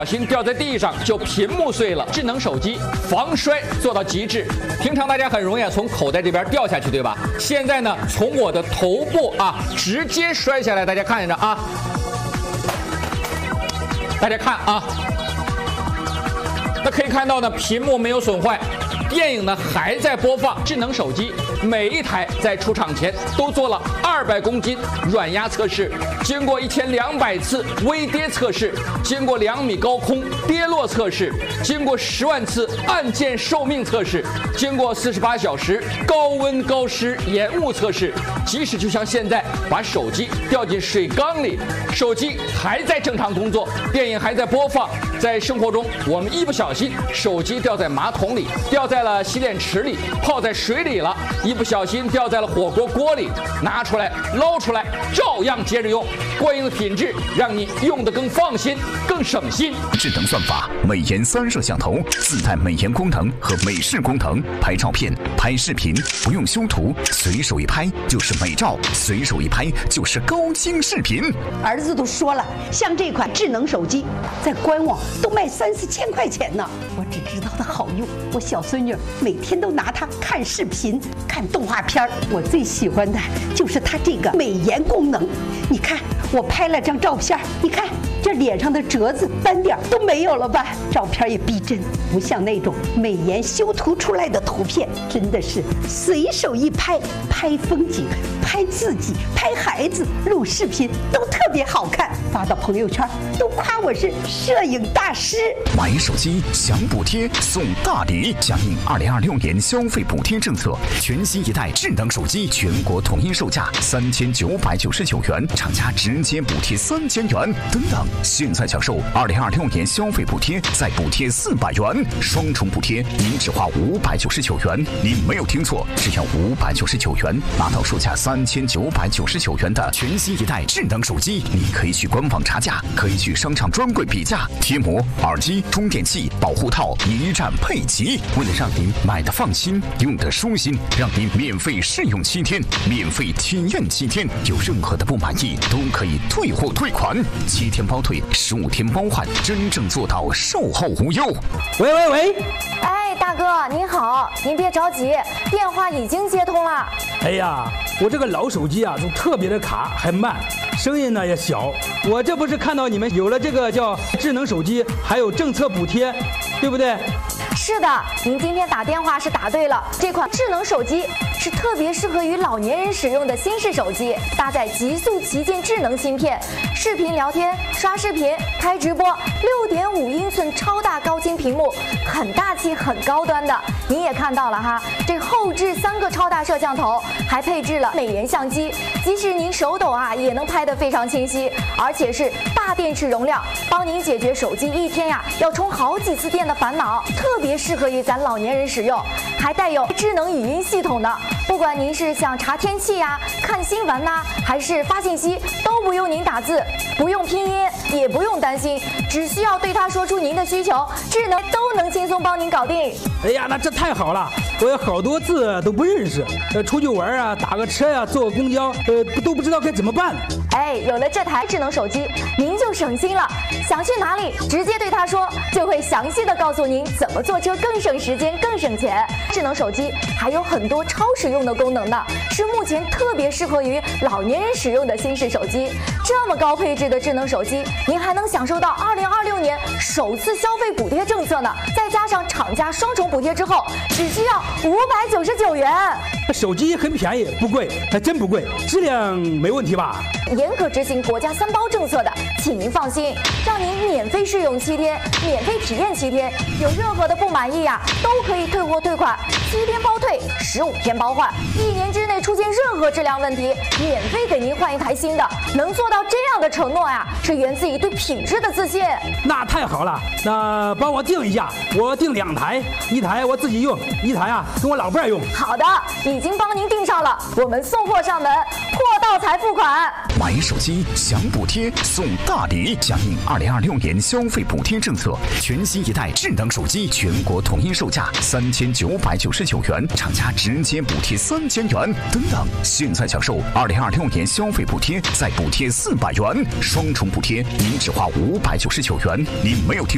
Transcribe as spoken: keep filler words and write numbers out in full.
小心掉在地上就屏幕碎了。智能手机防摔做到极致。平常大家很容易从口袋这边掉下去，对吧？现在呢，从我的头部啊直接摔下来，大家看着啊，大家看啊，那可以看到呢，屏幕没有损坏。电影呢还在播放，智能手机每一台在出厂前都做了二百公斤软压测试，经过一千两百次微跌测试，经过两米高空跌落测试，经过十万次按键寿命测试，经过四十八小时高温高湿延误测试。即使就像现在把手机掉进水缸里，手机还在正常工作，电影还在播放。在生活中，我们一不小心手机掉在马桶里，掉在了洗脸池里，泡在水里了，一不小心掉在了火锅锅里，拿出来捞出来，照样接着用。过硬的品质让你用得更放心，更省心。 智能算法，美颜三摄像头自带美颜功能和美视功能，拍照片、拍视频不用修图，随手一拍就是美照，随手一拍就是高清视频。 儿子都说了，像这款智能手机，在官网都卖三四千块钱呢。我只知道它好用，我小孙女每天都拿它看视频、看动画片。我最喜欢的就是它这个美颜功能。你看，我拍了张照片，你看这脸上的褶子、斑点都没有了吧？照片也逼真，不像那种美颜修图出来的图片，真的是随手一拍，拍风景、拍自己、拍孩子、录视频都特别好看，发到朋友圈都夸我是摄影大师。 买手机享补贴送大礼，响应二零二六年消费补贴政策，全新一代智能手机全国统一售价三千九百九十九元，厂家直接补贴三千元。等等，现在享受二零二六年消费补贴，再补贴四百元，双重补贴，您只花五百九十九元。您没有听错，只要五百九十九元，拿到售价三千九百九十九元的全新一代智能手机。你可以去官网查价，可以去商场专柜比价，贴膜、耳机、充电器、保护套一站配齐。为了让您买的放心，用的舒心，让您免费试用七天，免费体验七天，有任何的不满意都可以退货退款，七天包退，十五天包换，真正做到售后无忧。 喂喂喂， 哎，大哥您好，您别着急，电话已经接通了。 哎呀，我这个老手机啊，就特别的卡，还慢，声音呢也小。我这不是看到你们有了这个叫智能手机，还有政策补贴，对不对？ 是的，您今天打电话是答对了。这款智能手机是特别适合于老年人使用的新式手机，搭载极速旗舰智能芯片，视频聊天、刷视频、开直播，六点五英寸超大高清屏幕，很大气、很高端的。您也看到了哈，这后置三个超大摄像头，还配置了美颜相机，即使您手抖啊，也能拍得非常清晰，而且是大电池容量，帮您解决手机一天呀要充好几次电的烦恼，特别适合于咱老年人使用，还带有智能语音系统的。不管您是想查天气呀、看新闻呐、啊，还是发信息，都不用您打字，不用拼音，也不用担心，只需要对它说出您的需求，智能都能轻松帮您搞定。 哎呀，那这太好了！我有好多字都不认识，呃，出去玩啊，打个车呀、啊，坐个公交，呃，都不知道该怎么办。 哎，有了这台智能手机，您就省心了。想去哪里，直接对它说，就会详细的告诉您怎么坐车更省时间、更省钱。智能手机还有很多超实用的功能呢，是目前特别适合于老年人使用的新式手机。这么高配置的智能手机，您还能享受到二零二六年首次消费补贴政策呢，再加上厂家双重补贴之后，只需要五百九十九元。 手机很便宜，不贵，还真不贵，质量没问题吧？ 严格执行国家三包政策的，请您放心，让您免费试用七天，免费体验七天，有任何的不满意呀、啊，都可以退货退款，七天包退，十五天包换，一年之内出现任何质量问题，免费给您换一台新的。能做到这样的承诺呀、啊，是源自于对品质的自信。 那太好了，那帮我订一下，我订两台，一台我自己用，一台啊跟我老伴儿用。 好的，已经帮您订上了，我们送货上门，货到才付款。 买手机享补贴送大礼，响应二零二六年消费补贴政策，全新一代智能手机全国统一售价三千九百九十九元，厂家直接补贴三千元。等等，现在享受二零二六年消费补贴，再补贴四百元，双重补贴，您只花五百九十九元。您没有听